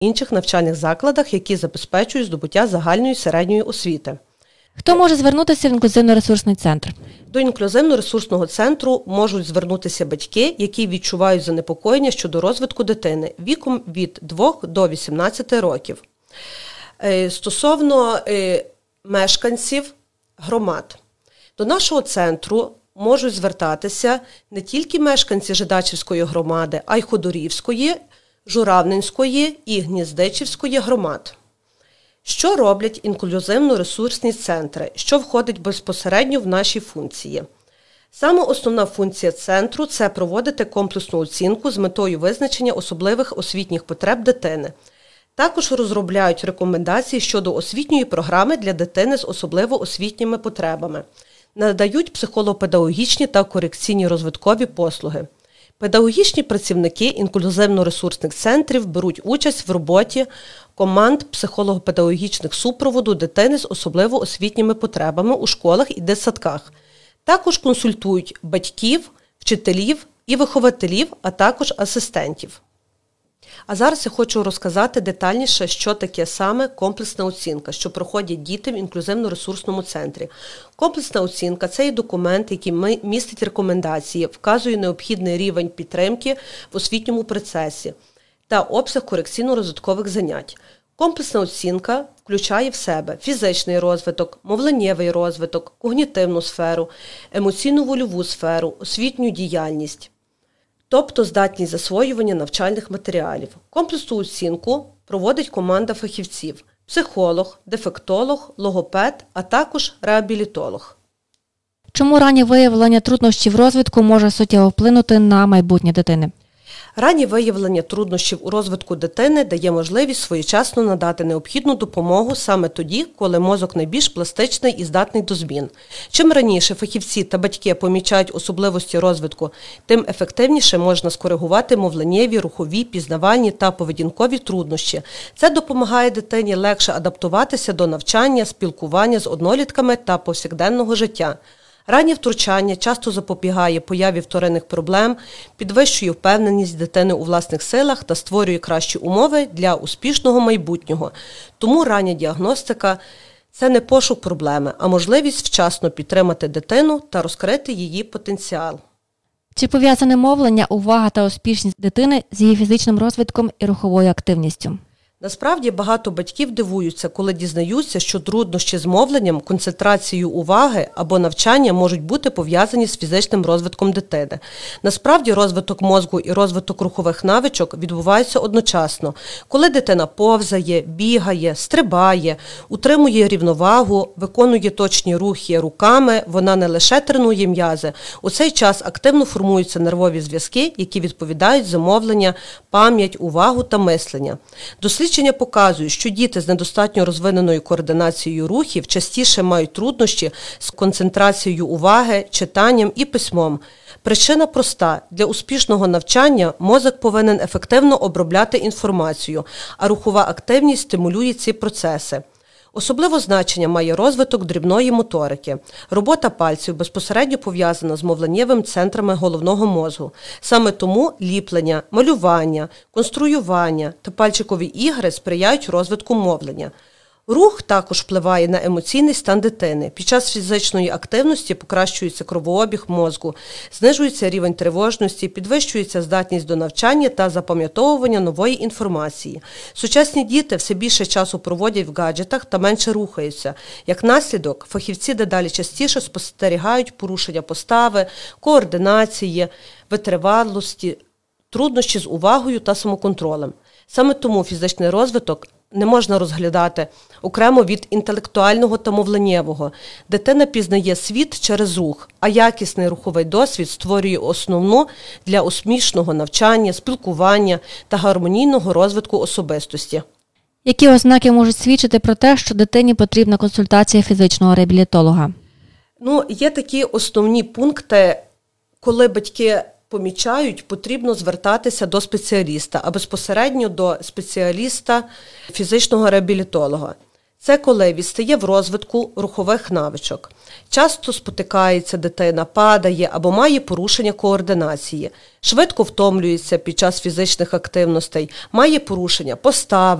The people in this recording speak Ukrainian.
інших навчальних закладах, які забезпечують здобуття загальної середньої освіти. Хто може звернутися в інклюзивно-ресурсний центр? До інклюзивно-ресурсного центру можуть звернутися батьки, які відчувають занепокоєння щодо розвитку дитини віком від 2 до 18 років. Стосовно мешканців громад. До нашого центру можуть звертатися не тільки мешканці Жидачівської громади, а й Ходорівської, Журавненської і Гніздичівської громад. Що роблять інклюзивно-ресурсні центри? Що входить безпосередньо в наші функції? Саме основна функція центру – це проводити комплексну оцінку з метою визначення особливих освітніх потреб дитини. Також розробляють рекомендації щодо освітньої програми для дитини з особливо освітніми потребами. Надають психолого-педагогічні та корекційні розвиткові послуги. Педагогічні працівники інклюзивно-ресурсних центрів беруть участь в роботі команд психолого-педагогічних супроводу дитини з особливо освітніми потребами у школах і дитсадках. Також консультують батьків, вчителів і вихователів, а також асистентів. А зараз я хочу розказати детальніше, що таке саме комплексна оцінка, що проходять діти в інклюзивно-ресурсному центрі. Комплексна оцінка – це є документ, який містить рекомендації, вказує необхідний рівень підтримки в освітньому процесі та обсяг корекційно-розвиткових занять. Комплексна оцінка включає в себе фізичний розвиток, мовленнєвий розвиток, когнітивну сферу, емоційно-вольову сферу, освітню діяльність, тобто здатність засвоювання навчальних матеріалів. Комплексну оцінку проводить команда фахівців – психолог, дефектолог, логопед, а також реабілітолог. Чому раннє виявлення труднощів розвитку може суттєво вплинути на майбутнє дитини? Раннє виявлення труднощів у розвитку дитини дає можливість своєчасно надати необхідну допомогу саме тоді, коли мозок найбільш пластичний і здатний до змін. Чим раніше фахівці та батьки помічають особливості розвитку, тим ефективніше можна скоригувати мовленнєві, рухові, пізнавальні та поведінкові труднощі. Це допомагає дитині легше адаптуватися до навчання, спілкування з однолітками та повсякденного життя. Раннє втручання часто запобігає появі вторинних проблем, підвищує впевненість дитини у власних силах та створює кращі умови для успішного майбутнього. Тому рання діагностика – це не пошук проблеми, а можливість вчасно підтримати дитину та розкрити її потенціал. Чи пов'язане мовлення, увага та успішність дитини з її фізичним розвитком і руховою активністю? Насправді, багато батьків дивуються, коли дізнаються, що труднощі з мовленням, концентрацією уваги або навчання можуть бути пов'язані з фізичним розвитком дитини. Насправді, розвиток мозку і розвиток рухових навичок відбуваються одночасно. Коли дитина повзає, бігає, стрибає, утримує рівновагу, виконує точні рухи руками, вона не лише тренує м'язи. У цей час активно формуються нервові зв'язки, які відповідають за мовлення, пам'ять, увагу та мислення. Дослідження показують, що діти з недостатньо розвиненою координацією рухів частіше мають труднощі з концентрацією уваги, читанням і письмом. Причина проста. Для успішного навчання мозок повинен ефективно обробляти інформацію, а рухова активність стимулює ці процеси. Особливе значення має розвиток дрібної моторики. Робота пальців безпосередньо пов'язана з мовленнєвими центрами головного мозку. Саме тому ліплення, малювання, конструювання та пальчикові ігри сприяють розвитку мовлення. Рух також впливає на емоційний стан дитини. Під час фізичної активності покращується кровообіг мозку, знижується рівень тривожності, підвищується здатність до навчання та запам'ятовування нової інформації. Сучасні діти все більше часу проводять в гаджетах та менше рухаються. Як наслідок, фахівці дедалі частіше спостерігають порушення постави, координації, витривалості, труднощі з увагою та самоконтролем. Саме тому фізичний розвиток не можна розглядати окремо від інтелектуального та мовленнєвого. Дитина пізнає світ через рух, а якісний руховий досвід створює основну для успішного навчання, спілкування та гармонійного розвитку особистості. Які ознаки можуть свідчити про те, що дитині потрібна консультація фізичного реабілітолога? Є такі основні пункти, коли батьки помічають, потрібно звертатися до спеціаліста, а безпосередньо до спеціаліста фізичного реабілітолога. Це коли відстає в розвитку рухових навичок. Часто спотикається дитина, падає або має порушення координації, швидко втомлюється під час фізичних активностей, має порушення постави,